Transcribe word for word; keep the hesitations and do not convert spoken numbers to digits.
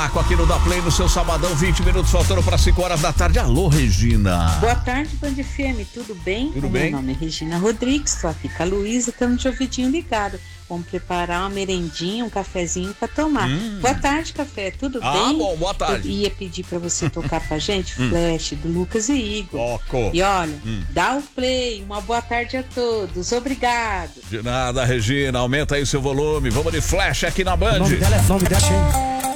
Aqui no Da Play, no seu sabadão, vinte minutos faltando para cinco horas da tarde. Alô, Regina. Boa tarde, Band F M, tudo bem? Tudo bem? Meu nome é Regina Rodrigues, estou aqui com a Luísa, estamos de ouvidinho ligado. Vamos preparar uma merendinha, um cafezinho para tomar. Hum. Boa tarde, café, tudo ah, bem? Ah, bom, boa tarde. Eu ia pedir para você tocar pra gente Flash, do Lucas e Igor. Toco. E olha, hum. dá o play, uma boa tarde a todos, obrigado. De nada, Regina, aumenta aí seu volume, vamos de Flash aqui na Band. O nome dela é nome dela,